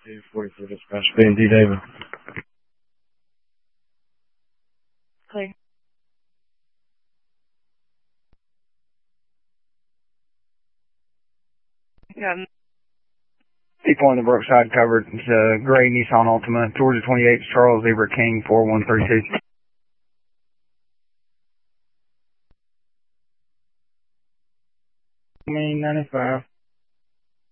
244 dispatch, B&D David. Clear. Yeah. People on the Brookside covered. It's a gray Nissan Altima, Georgia 28, Charles Everett King, 4132. Main 95.